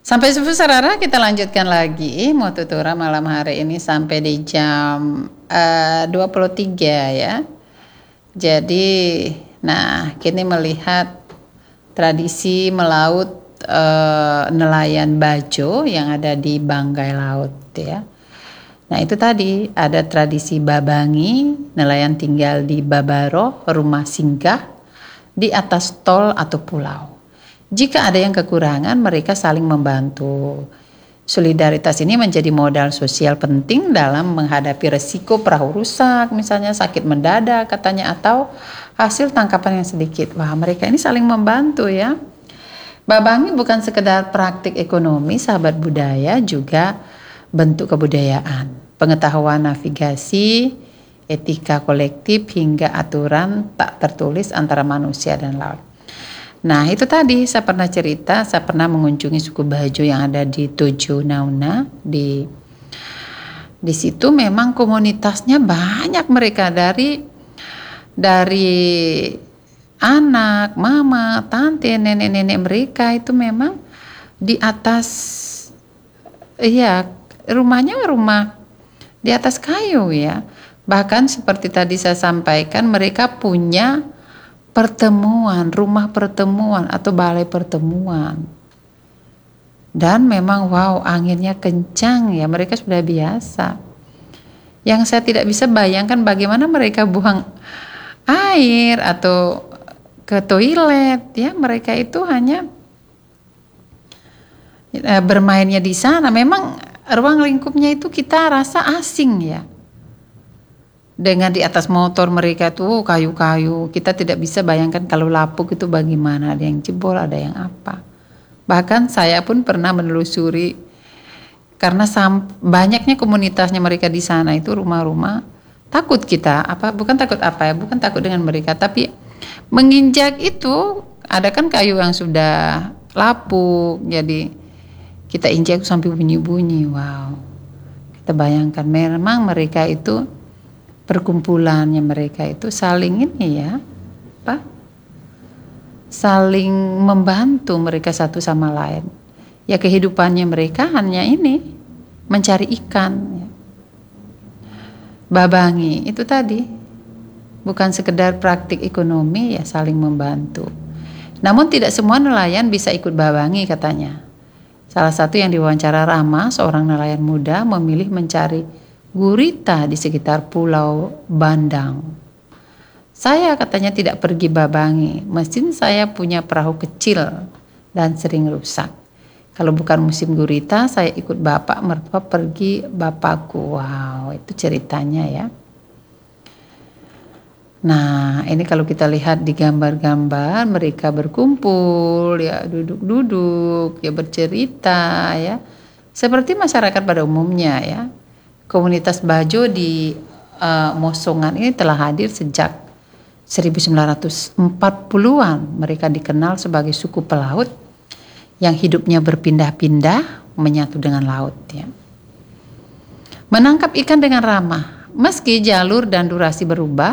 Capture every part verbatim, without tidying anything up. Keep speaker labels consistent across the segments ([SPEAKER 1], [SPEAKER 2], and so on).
[SPEAKER 1] Sampai subuh Sarara, kita lanjutkan lagi Motutura malam hari ini sampai di jam uh, dua puluh tiga ya. Jadi, nah kini melihat tradisi melaut uh, nelayan Bajo yang ada di Banggai Laut ya. Nah itu tadi ada tradisi babangi, nelayan tinggal di babaro, rumah singgah di atas tol atau pulau. Jika ada yang kekurangan, mereka saling membantu. Solidaritas ini menjadi modal sosial penting dalam menghadapi resiko perahu rusak, misalnya sakit mendadak katanya, atau hasil tangkapan yang sedikit. Wah, mereka ini saling membantu ya. Babangi bukan sekedar praktik ekonomi, sahabat budaya, juga bentuk kebudayaan, pengetahuan navigasi, etika kolektif, hingga aturan tak tertulis antara manusia dan laut. Nah itu tadi saya pernah cerita, saya pernah mengunjungi suku Bajo yang ada di Tojo Nauna. Di di situ memang komunitasnya banyak, mereka dari dari anak, mama, tante, nenek-nenek mereka itu memang di atas, iya rumahnya rumah di atas kayu ya. Bahkan seperti tadi saya sampaikan, mereka punya pertemuan, rumah pertemuan atau balai pertemuan. Dan memang wow, anginnya kencang ya, mereka sudah biasa. Yang saya tidak bisa bayangkan bagaimana mereka buang air atau ke toilet ya, mereka itu hanya eh, bermainnya di sana. Memang ruang lingkupnya itu kita rasa asing ya. Dengan di atas motor mereka tuh kayu-kayu, kita tidak bisa bayangkan kalau lapuk itu bagaimana, ada yang jebol, ada yang apa. Bahkan saya pun pernah menelusuri, karena banyaknya komunitasnya mereka di sana itu rumah-rumah, takut kita, apa bukan takut apa ya, bukan takut dengan mereka, tapi menginjak itu ada kan kayu yang sudah lapuk, jadi kita injak sampai bunyi-bunyi. Wow, kita bayangkan memang mereka itu, perkumpulannya mereka itu saling ini ya, apa? Saling membantu mereka satu sama lain. Ya kehidupannya mereka hanya ini, mencari ikan. Ya. Babangi itu tadi bukan sekedar praktik ekonomi ya, saling membantu. Namun tidak semua nelayan bisa ikut babangi katanya. Salah satu yang diwawancara Rama, seorang nelayan muda, memilih mencari gurita di sekitar Pulau Bandang. Saya katanya tidak pergi babangi, mesin saya punya perahu kecil dan sering rusak. Kalau bukan musim gurita, saya ikut bapak mertua pergi bapakku. Wow, itu ceritanya ya. Nah, ini kalau kita lihat di gambar-gambar, mereka berkumpul, ya duduk-duduk, ya bercerita, ya seperti masyarakat pada umumnya ya. Komunitas Bajo di uh, Mosongan ini telah hadir sejak seribu sembilan ratus empat puluhan. Mereka dikenal sebagai suku pelaut yang hidupnya berpindah-pindah menyatu dengan laut ya. Menangkap ikan dengan ramah, meski jalur dan durasi berubah,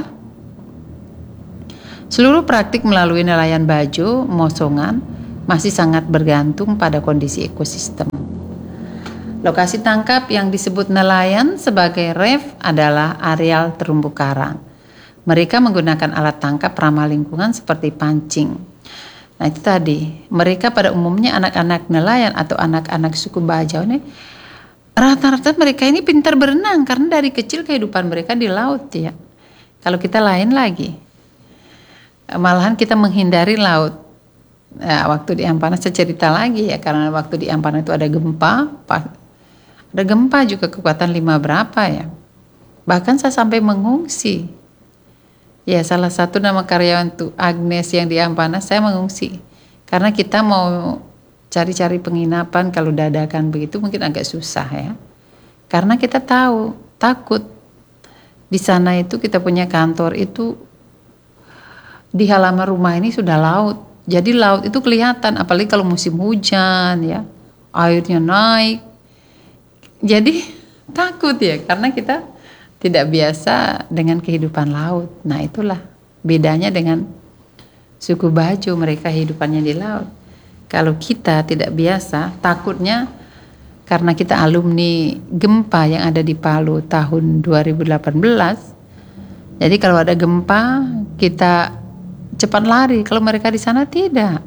[SPEAKER 1] seluruh praktik melalui nelayan Bajo Mosongan masih sangat bergantung pada kondisi ekosistem. Lokasi tangkap yang disebut nelayan sebagai reef adalah areal terumbu karang. Mereka menggunakan alat tangkap ramah lingkungan seperti pancing. Nah itu tadi, mereka pada umumnya anak-anak nelayan atau anak-anak suku Bajo ini, rata-rata mereka ini pintar berenang karena dari kecil kehidupan mereka di laut ya. Kalau kita lain lagi, malahan kita menghindari laut. Nah, waktu di Ampana saya cerita lagi ya, karena waktu di Ampana itu ada gempa, ada gempa juga kekuatan lima berapa ya. Bahkan saya sampai mengungsi. Ya salah satu nama karyawan tuh Agnes yang di Ampana, saya mengungsi. Karena kita mau cari-cari penginapan, kalau dadakan begitu mungkin agak susah ya. Karena kita tahu, takut. Di sana itu kita punya kantor itu, di halaman rumah ini sudah laut. Jadi laut itu kelihatan, apalagi kalau musim hujan ya. Airnya naik. Jadi takut ya, karena kita tidak biasa dengan kehidupan laut. Nah itulah bedanya dengan suku Bajo, mereka hidupannya di laut. Kalau kita tidak biasa, takutnya karena kita alumni gempa yang ada di Palu tahun dua ribu delapan belas. Jadi kalau ada gempa, kita cepat lari. Kalau mereka di sana tidak.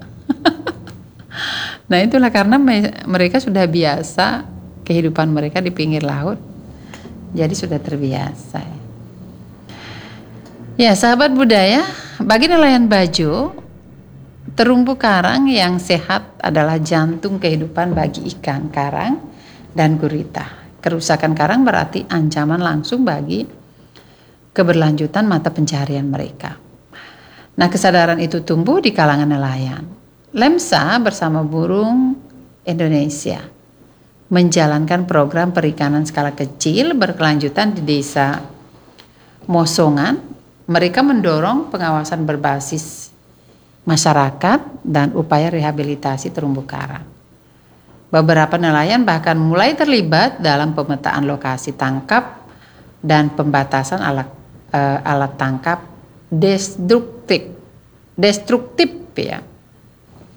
[SPEAKER 1] Nah itulah karena mereka sudah biasa, kehidupan mereka di pinggir laut. Jadi sudah terbiasa. Ya sahabat budaya, bagi nelayan Bajo, terumbu karang yang sehat adalah jantung kehidupan bagi ikan karang dan gurita. Kerusakan karang berarti ancaman langsung bagi keberlanjutan mata pencarian mereka. Nah kesadaran itu tumbuh di kalangan nelayan. Lemsa bersama Burung Indonesia menjalankan program perikanan skala kecil berkelanjutan di desa Mosongan. Mereka mendorong pengawasan berbasis masyarakat dan upaya rehabilitasi terumbu karang. Beberapa nelayan bahkan mulai terlibat dalam pemetaan lokasi tangkap dan pembatasan alat uh, alat tangkap destruktif, destruktif ya.